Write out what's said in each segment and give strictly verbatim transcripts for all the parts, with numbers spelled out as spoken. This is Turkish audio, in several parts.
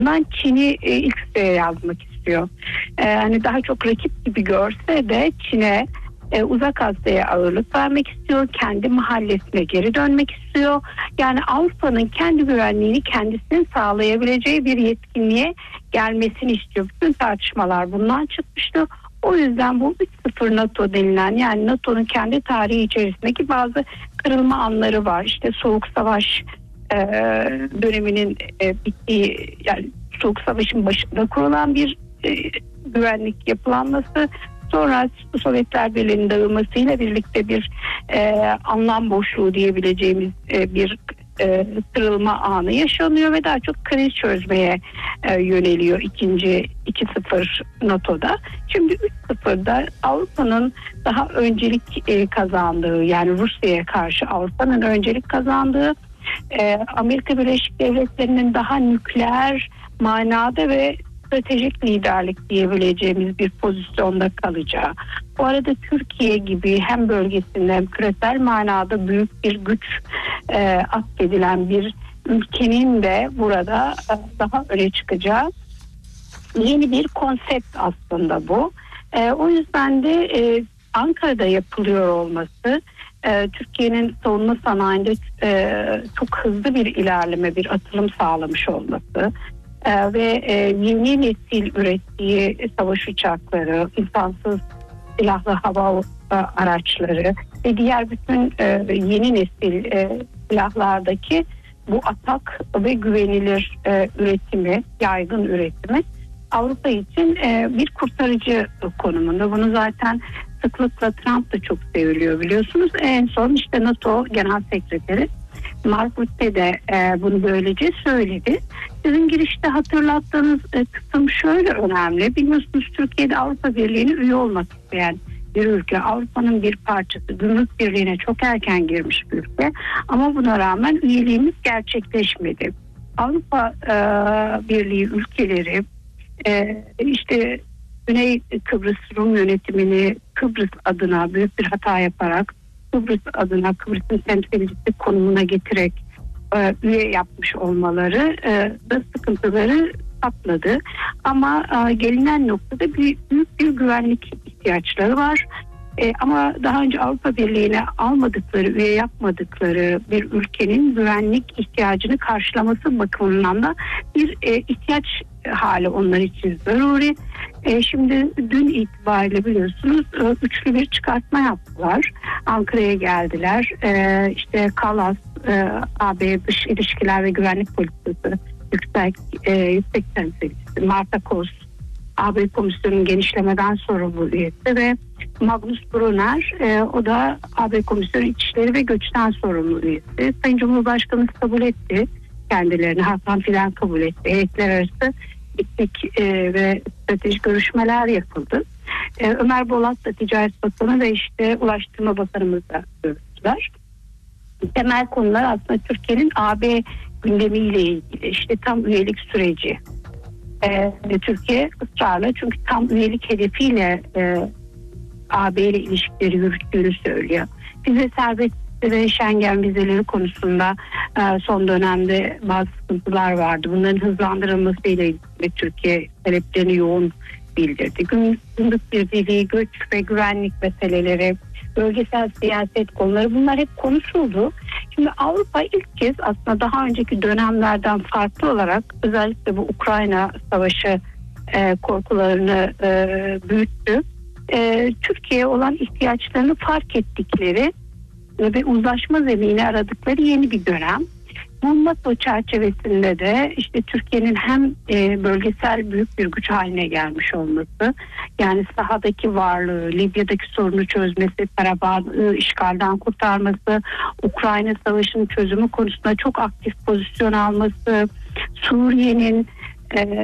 Çin'i e, ilk sıraya yazmak istiyor. E, hani daha çok rakip gibi görse de Çin'e e, Uzak Asya'ya ağırlık vermek istiyor. Kendi mahallesine geri dönmek istiyor. Yani Avrupa'nın kendi güvenliğini kendisinin sağlayabileceği bir yetkinliğe gelmesini istiyor. Bütün tartışmalar bundan çıkmıştı. O yüzden bu üç sıfır NATO denilen, yani NATO'nun kendi tarihi içerisindeki bazı kırılma anları var. İşte Soğuk Savaş e, döneminin e, bittiği, yani Soğuk Savaş'ın başında kurulan bir e, güvenlik yapılanması, sonra Sovyetler Birliği'nin dağılmasıyla birlikte bir e, anlam boşluğu diyebileceğimiz e, bir e, kırılma anı yaşanıyor ve daha çok kriz çözmeye e, yöneliyor ikinci iki sıfır NATO'da. Şimdi üç sıfırda Avrupa'nın daha öncelik e, kazandığı, yani Rusya'ya karşı Avrupa'nın öncelik kazandığı, e, Amerika Birleşik Devletleri'nin daha nükleer manada ve stratejik liderlik diyebileceğimiz bir pozisyonda kalacağı. Bu arada Türkiye gibi hem bölgesinde hem küresel manada büyük bir güç e, atfedilen bir ülkenin de burada e, daha öne çıkacağı yeni bir konsept aslında bu. E, o yüzden de e, Ankara'da yapılıyor olması, e, Türkiye'nin savunma sanayinde e, çok hızlı bir ilerleme, bir atılım sağlamış olması, Ee, ve e, yeni nesil ürettiği savaş uçakları, insansız silahlı hava e, araçları ve diğer bütün e, yeni nesil e, silahlardaki bu atak ve güvenilir e, üretimi, yaygın üretimi Avrupa için e, bir kurtarıcı konumunda. Bunu zaten sıklıkla Trump da çok seviliyor, biliyorsunuz. En son işte NATO Genel Sekreteri Mark Rutte de e, bunu böylece söyledi. Sizin girişte hatırlattığınız e, kısım şöyle önemli. Biliyorsunuz Türkiye'de Avrupa Birliği'ne üye olmak isteyen bir ülke. Avrupa'nın bir parçası, Gümrük Birliği'ne çok erken girmiş bir ülke. Ama buna rağmen üyeliğimiz gerçekleşmedi. Avrupa e, Birliği ülkeleri e, işte Güney Kıbrıs Rum yönetimini Kıbrıs adına büyük bir hata yaparak, Kıbrıs adına Kıbrıs'ın temsilcisi konumuna getirerek e, üye yapmış olmaları e, da sıkıntıları patladı. Ama e, gelinen noktada bir, büyük bir güvenlik ihtiyaçları var. E, ama daha önce Avrupa Birliği'ne almadıkları, üye yapmadıkları bir ülkenin güvenlik ihtiyacını karşılaması bakımından da bir e, ihtiyaç hali onlar için zaruri. E, şimdi dün itibariyle biliyorsunuz e, üçlü bir çıkartma yaptılar. Ankara'ya geldiler. E, işte Kallas, e, A B Dış İlişkiler ve Güvenlik Politikası Yüksek, e, yüksek Temsilcisi, Marta Kos, A B Komisyonu'nun genişlemeden sorumlu üyesi ve Magnus Brunner, e, o da A B Komisyonu İçişleri ve Göçten sorumlu üyesi. Sayın Cumhurbaşkanı kabul etti kendilerini, Hakan Fidan kabul etti. Heyetler arası teknik e, ve stratejik görüşmeler yapıldı. E, Ömer Bolat da Ticaret Bakanı ve işte Ulaştırma Bakanımız da görüştüler. Temel konular aslında Türkiye'nin A B gündemiyle ilgili. İşte tam üyelik süreci. E, Türkiye ısrarla, çünkü tam üyelik hedefiyle e, A B ile ilişkileri yürüttüğünü söylüyor. Vize serbestliği ve Schengen vizeleri konusunda e, son dönemde bazı sıkıntılar vardı. Bunların hızlandırılmasıyla ilgili Türkiye taleplerini yoğun bildirdi. Gümrük birliği, göç ve güvenlik meseleleri, bölgesel siyaset konuları, bunlar hep konuşuldu. Şimdi Avrupa ilk kez aslında daha önceki dönemlerden farklı olarak özellikle bu Ukrayna savaşı e, korkularını e, büyüttü. E, Türkiye'ye olan ihtiyaçlarını fark ettikleri ve uzlaşma zemini aradıkları yeni bir dönem. Bu NATO çerçevesinde de işte Türkiye'nin hem e, bölgesel büyük bir güç haline gelmiş olması, yani sahadaki varlığı, Libya'daki sorunu çözmesi, Karabağ'ı işgalden kurtarması, Ukrayna Savaşı'nın çözümü konusunda çok aktif pozisyon alması, Suriye'nin e,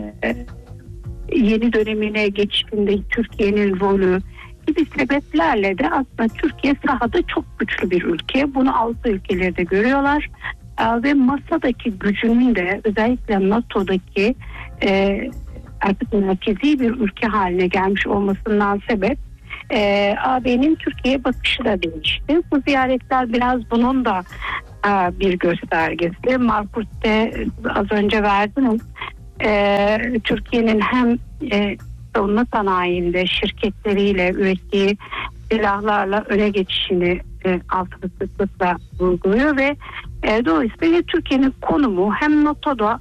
yeni dönemine geçtiğinde Türkiye'nin rolü gibi sebeplerle de aslında Türkiye sahada çok güçlü bir ülke. Bunu Avrupa ülkeleri de görüyorlar. Ee, ve masadaki gücünün de özellikle NATO'daki e, artık merkezi bir ülke haline gelmiş olmasından sebep e, A B'nin Türkiye'ye bakışı da değişti. Bu ziyaretler biraz bunun da e, bir göstergesi. Mark Rutte az önce verdiniz. e, Türkiye'nin hem e, savunma sanayinde şirketleriyle ürettiği silahlarla öne geçişini e, altını sıklıkla vurguluyor ve e, dolayısıyla Türkiye'nin konumu hem NATO'da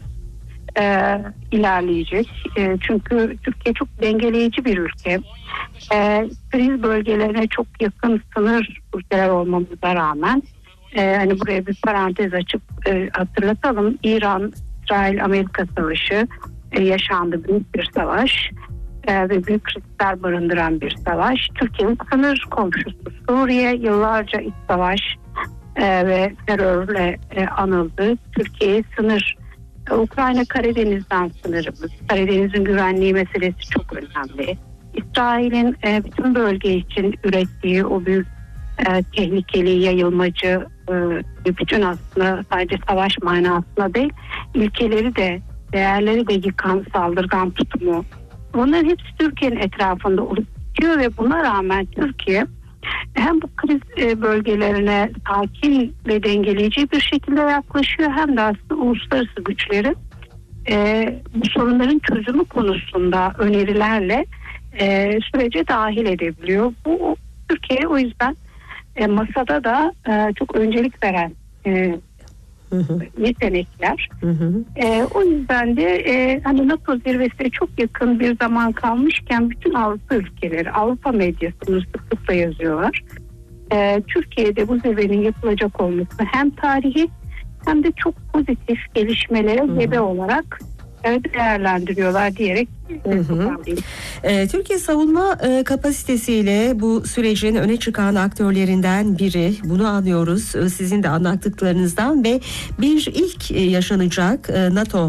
e, ilerleyecek. E, çünkü Türkiye çok dengeleyici bir ülke. E, kriz bölgelerine çok yakın sınır ülkeler olmamıza rağmen e, hani buraya bir parantez açıp e, hatırlatalım. İran, İsrail, Amerika savaşı e, yaşandı, büyük bir savaş e, ve büyük riskler barındıran bir savaş. Türkiye'nin sınır komşusu Suriye yıllarca iç savaş e, ve terörle e, anıldı. Türkiye sınır Ukrayna Karadeniz'den sınırımız. Karadeniz'in güvenliği meselesi çok önemli. İsrail'in e, bütün bölge için ürettiği o büyük e, tehlikeli, yayılmacı e, bütün aslında sadece savaş manasında değil, ilkeleri de, değerleri de yıkan saldırgan tutumu. Bunların hepsi Türkiye'nin etrafında olup bitiyor ve buna rağmen Türkiye hem bu kriz bölgelerine sakin ve dengeleyici bir şekilde yaklaşıyor hem de aslında uluslararası güçlerin e, bu sorunların çözümü konusunda önerilerle e, sürece dahil edebiliyor. Bu Türkiye o yüzden e, masada da e, çok öncelik veren e, Hı hı. yetenekler. Hı hı. E, o yüzden de e, hani NATO zirvesine çok yakın bir zaman kalmışken bütün Avrupa ülkeleri, Avrupa medyasını sıklıkla yazıyorlar. E, Türkiye'de bu zirvenin yapılacak olması hem tarihi hem de çok pozitif gelişmelere gebe olarak değerlendiriyorlar diyerek hı hı. e, Türkiye savunma e, kapasitesiyle bu sürecin öne çıkan aktörlerinden biri. Bunu anlıyoruz e, sizin de anlattıklarınızdan ve bir ilk e, yaşanacak e, NATO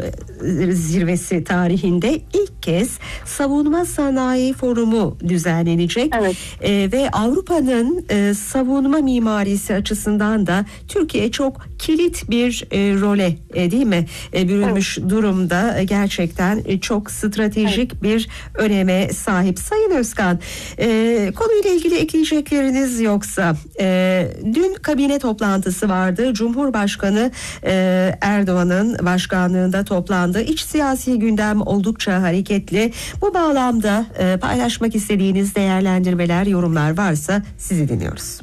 e, zirvesi tarihinde ilk kez savunma sanayi forumu düzenlenecek. Evet. E, ve Avrupa'nın e, savunma mimarisi açısından da Türkiye çok kilit bir e, role e, değil mi e, bürünmüş evet. durumda. E, gerçekten e, çok stratejik evet. bir öneme sahip. Sayın Özkan, e, konuyla ilgili ekleyecekleriniz yoksa e, dün kabine toplantısı vardı. Cumhurbaşkanı e, Erdoğan'ın başkanlığında toplandı. İç siyasi gündem oldukça hareketli. Bu bağlamda e, paylaşmak istediğiniz değerlendirmeler, yorumlar varsa sizi dinliyoruz.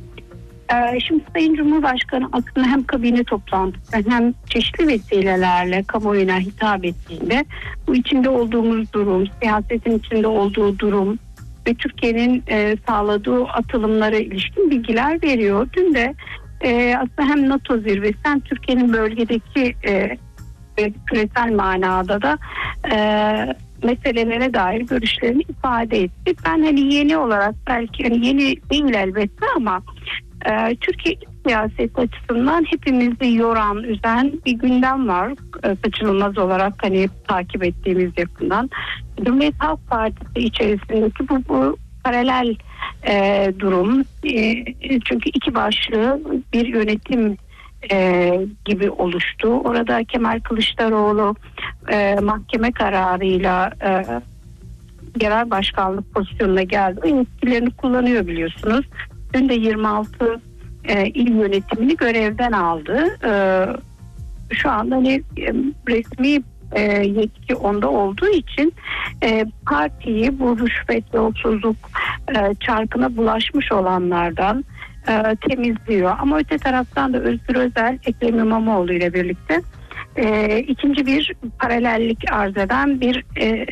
Şimdi Sayın Cumhurbaşkanı aslında hem kabine toplantısı hem çeşitli vesilelerle kamuoyuna hitap ettiğinde bu içinde olduğumuz durum, siyasetin içinde olduğu durum ve Türkiye'nin e, sağladığı atılımlara ilişkin bilgiler veriyor. Dün de e, aslında hem NATO zirvesi hem Türkiye'nin bölgedeki e, küresel manada da e, meselelere dair görüşlerini ifade etti. Ben hani yeni olarak belki hani yeni değil elbette ama Ee, Türkiye siyaset açısından hepimizi yoran, üzen bir gündem var. Ee, kaçınılmaz olarak hani takip ettiğimiz yakından. Cumhuriyet Halk Partisi içerisindeki bu, bu paralel e, durum. E, çünkü iki başlı bir yönetim e, gibi oluştu. Orada Kemal Kılıçdaroğlu e, mahkeme kararıyla e, genel başkanlık pozisyonuna geldi. O yetkilerini kullanıyor biliyorsunuz. Dün de yirmi altı e, il yönetimini görevden aldı. E, şu anda hani e, resmi e, yetki onda olduğu için e, partiyi bu rüşvet, yolsuzluk e, çarkına bulaşmış olanlardan e, temizliyor. Ama öte taraftan da Özgür Özel, Ekrem İmamoğlu ile birlikte e, ikinci bir paralellik arz eden bir e,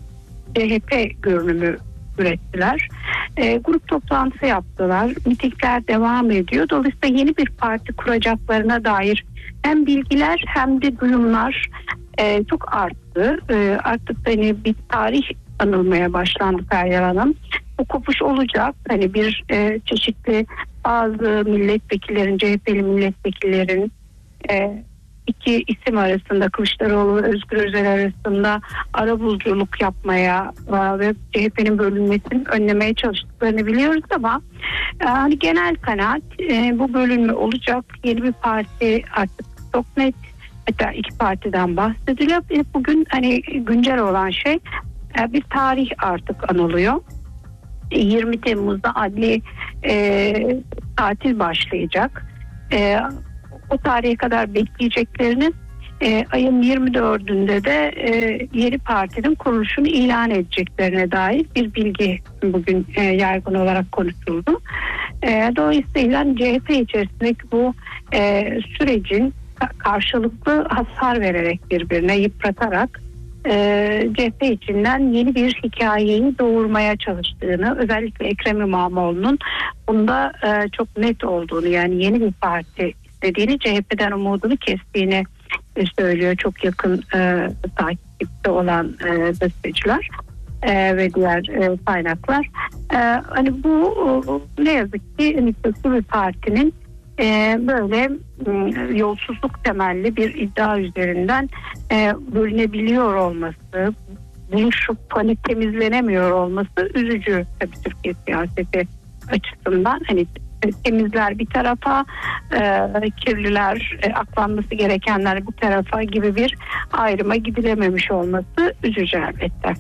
C H P görünümü ürettiler. E, grup toplantısı yaptılar. Mitingler devam ediyor. Dolayısıyla yeni bir parti kuracaklarına dair hem bilgiler hem de duyumlar e, çok arttı. E, artık hani bir tarih anılmaya başlandı Feryal Hanım. Bu kopuş olacak. Hani bir e, çeşitli bazı milletvekillerin, C H P'li milletvekillerin e, iki isim arasında, Kılıçdaroğlu ve Özgür Özel arasında arabuluculuk yapmaya ve C H P'nin bölünmesini önlemeye çalıştıklarını biliyoruz ama hani genel kanaat e, bu bölünme olacak. Yeni bir parti artık çok net, hatta iki partiden bahsediliyor. Bugün hani güncel olan şey e, bir tarih artık anılıyor. yirmi Temmuz'da adli e, tatil başlayacak. E, o tarihe kadar bekleyeceklerini E, ayın yirmi dördünde de e, yeni partinin kuruluşunu ilan edeceklerine dair bir bilgi bugün e, yaygın olarak konuşuldu. E, dolayısıyla C H P içerisindeki bu e, sürecin karşılıklı hasar vererek, birbirine yıpratarak e, C H P içinden yeni bir hikayeyi doğurmaya çalıştığını, özellikle Ekrem İmamoğlu'nun bunda e, çok net olduğunu, yani yeni bir parti istediğini, C H P'den umudunu kestiğini söylüyor çok yakın e, takipte olan e, gazeteciler e, ve diğer e, kaynaklar. E, hani bu e, ne yazık ki nüfuslu bir partinin e, böyle e, yolsuzluk temelli bir iddia üzerinden e, bölünebiliyor olması, buluşup hani temizlenemiyor olması üzücü tabii Türkiye siyaseti açısından. Hani temizler bir tarafa, e, kirliler, e, aklanması gerekenler bir tarafa gibi bir ayrıma gidilememiş olması üzücü elbette.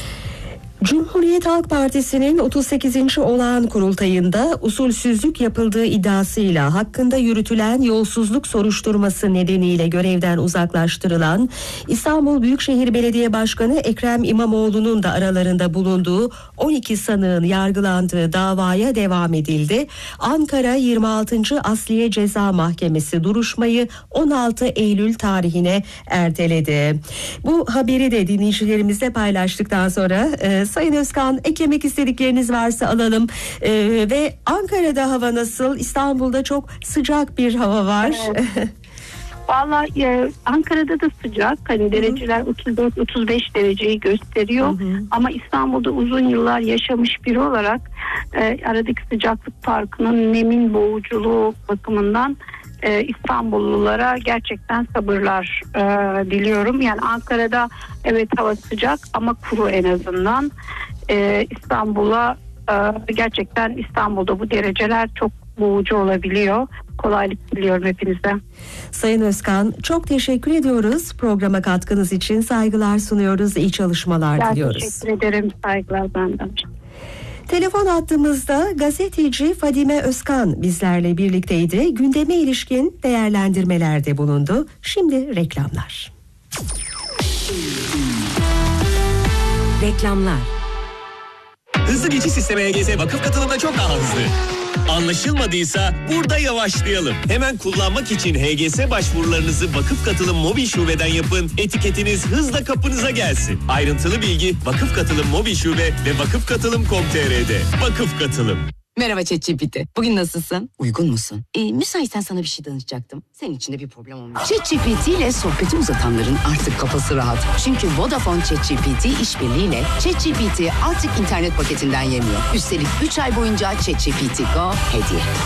Cumhuriyet Halk Partisi'nin otuz sekizinci olağan kurultayında usulsüzlük yapıldığı iddiasıyla hakkında yürütülen yolsuzluk soruşturması nedeniyle görevden uzaklaştırılan İstanbul Büyükşehir Belediye Başkanı Ekrem İmamoğlu'nun da aralarında bulunduğu on iki sanığın yargılandığı davaya devam edildi. Ankara yirmi altıncı Asliye Ceza Mahkemesi duruşmayı on altı Eylül tarihine erteledi. Bu haberi de dinleyicilerimizle paylaştıktan sonra e, Sayın Özkan, eklemek istedikleriniz varsa alalım. Ee, ve Ankara'da hava nasıl? İstanbul'da çok sıcak bir hava var. Evet. Vallahi e, Ankara'da da sıcak. Hani dereceler otuz dört otuz beş dereceyi gösteriyor. Hı hı. Ama İstanbul'da uzun yıllar yaşamış biri olarak e, aradaki sıcaklık farkının, nemin boğuculuğu bakımından e, İstanbullulara gerçekten sabırlar e, diliyorum. Yani Ankara'da evet hava sıcak ama kuru en azından. E, İstanbul'a e, gerçekten İstanbul'da bu dereceler çok boğucu olabiliyor. Kolaylık diliyorum hepinize. Sayın Özkan, çok teşekkür ediyoruz. Programa katkınız için saygılar sunuyoruz. İyi çalışmalar ben diliyoruz. Teşekkür ederim. Saygılar benden. Telefon attığımızda gazeteci Fadime Özkan bizlerle birlikteydi. Gündeme ilişkin değerlendirmelerde bulundu. Şimdi reklamlar. Reklamlar. Hızlı geçiş sistemi H G S vakıf katılımda çok daha hızlı. Anlaşılmadıysa burada yavaşlayalım. Hemen kullanmak için H G S başvurularınızı Vakıf Katılım Mobil Şube'den yapın. Etiketiniz hızla kapınıza gelsin. Ayrıntılı bilgi Vakıf Katılım Mobil Şube ve vakıf katılım nokta com nokta t r'de. Vakıf Katılım. Merhaba ChatGPT. Bugün nasılsın? Uygun musun? Ee, müsaitsen sana bir şey danışacaktım. Senin için de bir problem olmuş. ChatGPT ile sohbeti uzatanların artık kafası rahat. Çünkü Vodafone ChatGPT işbirliğiyle ChatGPT artık internet paketinden yemiyor. Üstelik üç ay boyunca ChatGPT Go hediye.